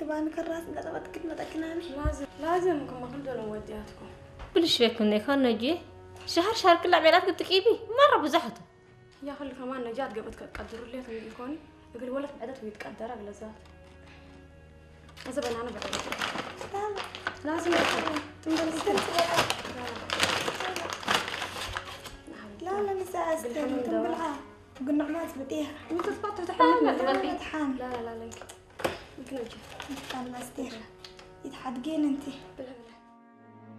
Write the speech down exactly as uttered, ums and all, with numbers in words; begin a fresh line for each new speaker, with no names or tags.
تبان كراس لا تبغى كلمة تكناني
لازم لازم كم كل دول نودياتكم
كلش فيكم نيكون نجي شهر شهر كل عبيرات قلت تكيبي مرة بزحته
يا أخي كمان نجات قبل تقدروا لي تقولون يقول ولد بعدته يتقدر على ذات إذا بنا أنا بعد لازم تنبل
لا لا نساء استلم تنبلها قلنا ما تبديها
انت تبطل تحمل
لا لا
لا لا لا يمكن يمكن وجه
يتحمل استير يتحدقين انتي
بالهم